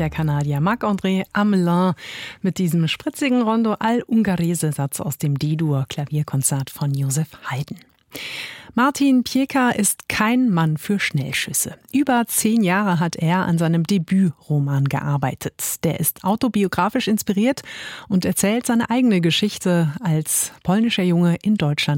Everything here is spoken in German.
der Kanadier Marc-André Hamelin mit diesem spritzigen Rondo all-Ungherese-Satz aus dem D-Dur-Klavierkonzert von Joseph Haydn. Martin Pieka ist kein Mann für Schnellschüsse. Über 10 Jahre hat er an seinem Debütroman gearbeitet. Der ist autobiografisch inspiriert und erzählt seine eigene Geschichte als polnischer Junge in Deutschland